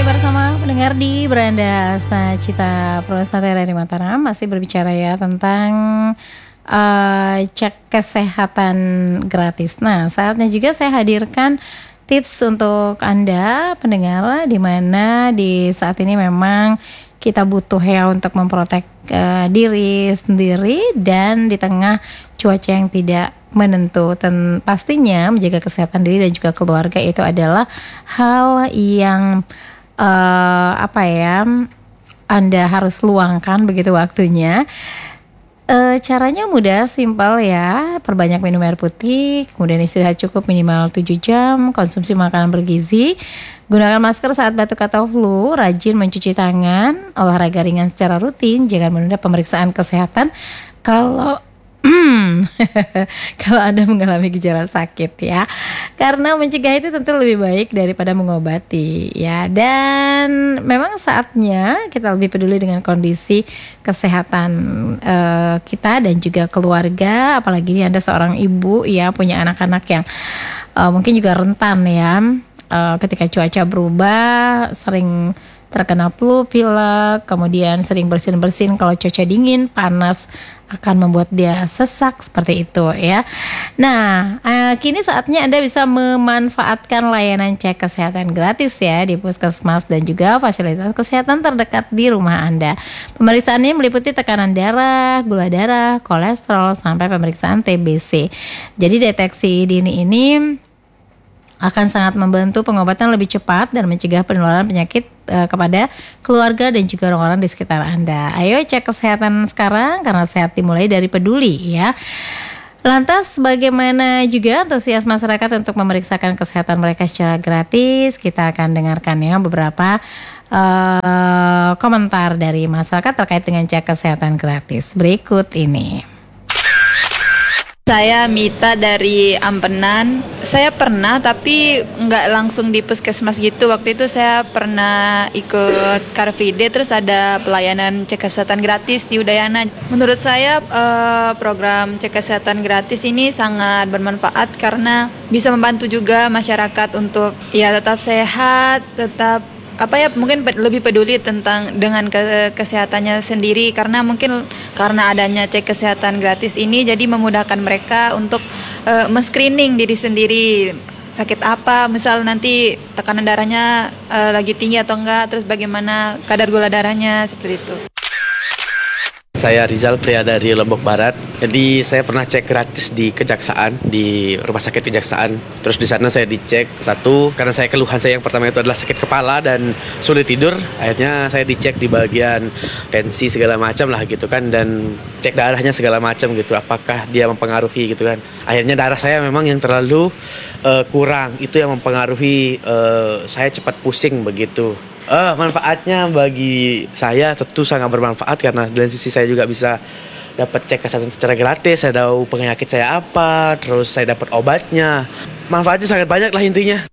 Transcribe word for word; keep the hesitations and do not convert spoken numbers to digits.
bersama pendengar di Beranda Asta Cita Prasatya dari Mataram. Masih berbicara ya tentang uh, cek kesehatan gratis. Nah, saatnya juga saya hadirkan tips untuk Anda pendengar, di mana di saat ini memang kita butuh ya untuk memprotek uh, diri sendiri dan di tengah cuaca yang tidak menentu. Dan pastinya menjaga kesehatan diri dan juga keluarga itu adalah hal yang uh, apa ya Anda harus luangkan begitu waktunya. E, caranya mudah, simpel ya. Perbanyak minum air putih, kemudian istirahat cukup minimal tujuh jam, konsumsi makanan bergizi, gunakan masker saat batuk atau flu, rajin mencuci tangan, olahraga ringan secara rutin, jangan menunda pemeriksaan kesehatan kalau kalau Anda mengalami gejala sakit ya. Karena mencegah itu tentu lebih baik daripada mengobati ya. Dan memang saatnya kita lebih peduli dengan kondisi kesehatan uh, kita dan juga keluarga. Apalagi ini Anda seorang ibu ya, punya anak-anak yang uh, mungkin juga rentan ya. Uh, ketika cuaca berubah, sering terkena flu, pilek, kemudian sering bersin-bersin kalau cuaca dingin, panas akan membuat dia sesak seperti itu ya. Nah, eh, kini saatnya Anda bisa memanfaatkan layanan cek kesehatan gratis ya di puskesmas dan juga fasilitas kesehatan terdekat di rumah Anda. Pemeriksaannya meliputi tekanan darah, gula darah, kolesterol, sampai pemeriksaan T B C. Jadi deteksi dini ini akan sangat membantu pengobatan lebih cepat dan mencegah penularan penyakit uh, kepada keluarga dan juga orang-orang di sekitar Anda. Ayo cek kesehatan sekarang, karena sehat dimulai dari peduli ya. Lantas bagaimana juga antusias masyarakat untuk memeriksakan kesehatan mereka secara gratis? Kita akan dengarkan ya beberapa uh, komentar dari masyarakat terkait dengan cek kesehatan gratis berikut ini. Saya Mita dari Ampenan. Saya pernah tapi nggak langsung di puskesmas gitu. Waktu itu saya pernah ikut Car Free Day, terus ada pelayanan cek kesehatan gratis di Udayana. Menurut saya eh, program cek kesehatan gratis ini sangat bermanfaat karena bisa membantu juga masyarakat untuk ya tetap sehat, tetap apa ya mungkin lebih peduli tentang dengan ke- kesehatannya sendiri, karena mungkin karena adanya cek kesehatan gratis ini jadi memudahkan mereka untuk uh, men-screening diri sendiri, sakit apa, misal nanti tekanan darahnya uh, lagi tinggi atau enggak, terus bagaimana kadar gula darahnya, seperti itu. Saya Rizal, pria dari Lombok Barat. Jadi saya pernah cek gratis di Kejaksaan, di Rumah Sakit Kejaksaan. Terus di sana saya dicek satu, karena saya keluhan saya yang pertama itu adalah sakit kepala dan sulit tidur. Akhirnya saya dicek di bagian tensi segala macam lah gitu kan, dan cek darahnya segala macam gitu. Apakah dia mempengaruhi gitu kan? Akhirnya darah saya memang yang terlalu uh, kurang, itu yang mempengaruhi uh, saya cepat pusing begitu. Uh, manfaatnya bagi saya tentu sangat bermanfaat, karena dari sisi saya juga bisa dapat cek kesehatan secara gratis. Saya tahu penyakit saya apa, terus saya dapat obatnya. Manfaatnya sangat banyak lah intinya.